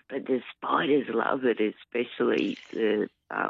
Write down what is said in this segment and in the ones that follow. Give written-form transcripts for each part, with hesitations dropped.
but the spiders love it, especially the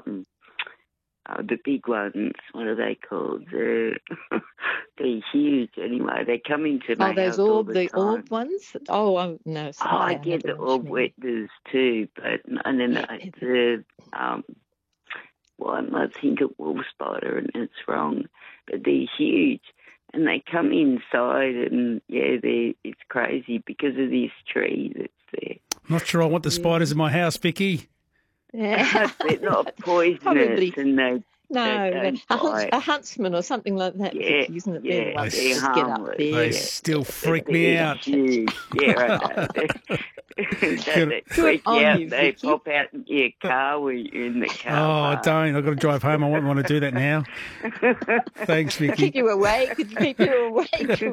big ones. What are they called? They're huge anyway. They come into my house all the time. Orb ones? Oh, no. I get the orb wetters too, and then the one, I think a wolf spider, and it's wrong, but they're huge. And they come inside, and it's crazy because of this tree that's there. Not sure I want the spiders in my house, Vicky. Yeah. They're not poisonous, Probably. and they a huntsman or something like that. Yeah, Vicky, isn't it? yeah, They're the ones that they're just get up harmless. there. They still freak me out. Huge. Yeah, right. They freak you on out. you, They Vicky. pop out in your car when you're in the car. Oh, don't. I've got to drive home. I won't want to do that now. Thanks, Vicky. Keep you awake. Could keep you awake.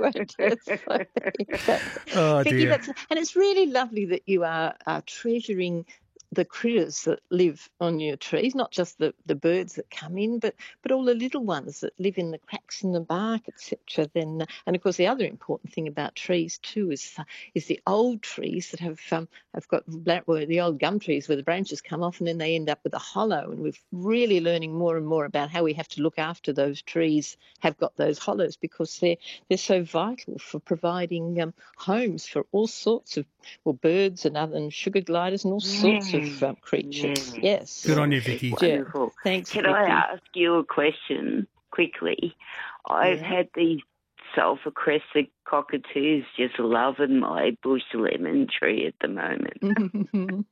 Oh, Vicky, dear. and it's really lovely that you are treasuring the critters that live on your trees, not just the birds that come in, but all the little ones that live in the cracks in the bark, etc. Then, and of course, the other important thing about trees too is the old trees that have got the old gum trees where the branches come off and then they end up with a hollow. And we're really learning more and more about how we have to look after those trees have got those hollows, because they're so vital for providing homes for all sorts of birds and sugar gliders and all sorts of creatures. Yeah. Yes. Good on you, Vicky. Wonderful. Thanks, Can Vicky. I ask you a question quickly? I've had these sulphur-crested cockatoos just loving my bush lemon tree at the moment.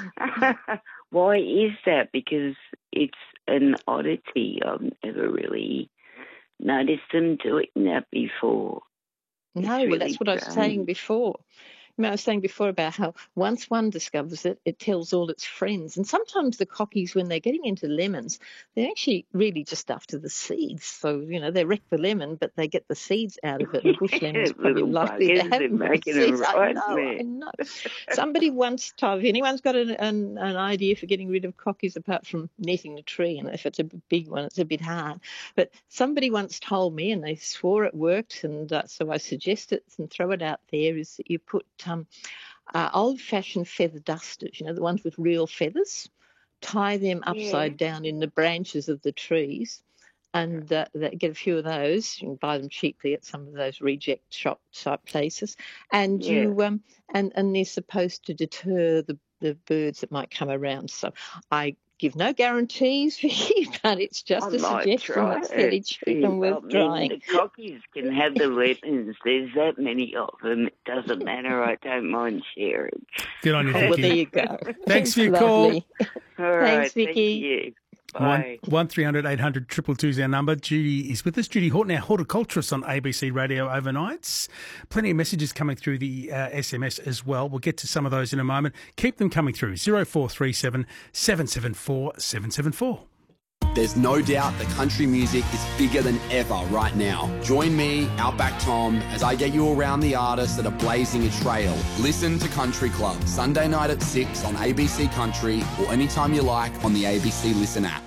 Why is that? Because it's an oddity. I've never really noticed them doing that before. No, well, that's what I was saying before. I was saying before about how once one discovers it, it tells all its friends. And sometimes the cockies, when they're getting into lemons, they're actually really just after the seeds. So, they wreck the lemon, but they get the seeds out of it. And bush lemon's probably likely to have more seeds. I know. Somebody once told, if anyone's got an idea for getting rid of cockies apart from netting a tree, and if it's a big one, it's a bit hard. But somebody once told me, and they swore it worked, and so I suggest it and throw it out there, is that you put old-fashioned feather dusters, the ones with real feathers, tie them upside down in the branches of the trees, and get a few of those. You can buy them cheaply at some of those reject shop type places, and and they're supposed to deter the birds that might come around. So I give no guarantees, but it's just a suggestion that's fairly cheap and worth trying. The cockies can have the lemons. There's that many of them. It doesn't matter. I don't mind sharing. Good on you, Vicky. Well, there you go. Thanks for your call. All right, Thanks, Vicky. Thank you. Bye. 1300 800 222 is our number. Judy is with us. Judy Horton, our horticulturist on ABC Radio overnights. Plenty of messages coming through the SMS as well. We'll get to some of those in a moment. Keep them coming through. 0437 774 774. There's no doubt that country music is bigger than ever right now. Join me, Outback Tom, as I get you around the artists that are blazing a trail. Listen to Country Club, Sunday night at 6 on ABC Country or anytime you like on the ABC Listen app.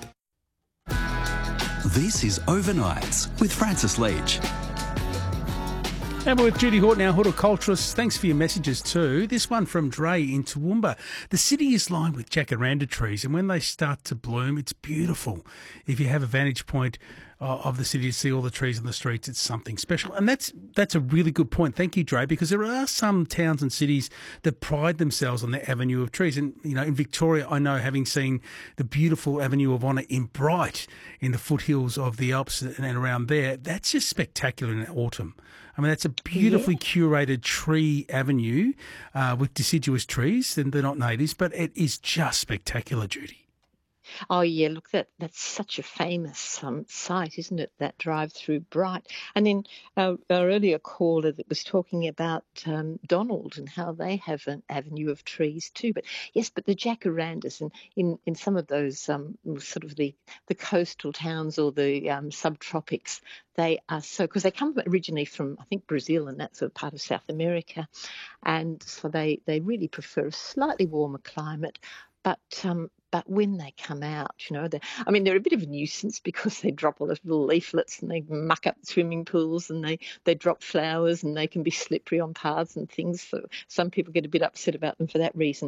This is Overnights with Francis Leach. And we're with Judy Horton, our horticulturist. Thanks for your messages too. This one from Dre in Toowoomba. The city is lined with jacaranda trees, and when they start to bloom, it's beautiful. If you have a vantage point of the city to see all the trees on the streets, it's something special. And that's a really good point. Thank you, Dre, because there are some towns and cities that pride themselves on their avenue of trees. And, in Victoria, I know, having seen the beautiful Avenue of Honour in Bright in the foothills of the Alps and around there, that's just spectacular in autumn. I mean, that's a beautifully curated tree avenue with deciduous trees, and they're not natives, but it is just spectacular, Judy. Oh, yeah, look, that's such a famous site, isn't it, that drive through Bright? And then our earlier caller that was talking about Donald and how they have an avenue of trees too. But yes, but the jacarandas and in some of those sort of the coastal towns or the subtropics, they are so, because they come originally from, I think, Brazil and that sort of part of South America. And so they really prefer a slightly warmer climate. But when they come out, they're a bit of a nuisance because they drop all those little leaflets and they muck up swimming pools and they drop flowers and they can be slippery on paths and things. So some people get a bit upset about them for that reason.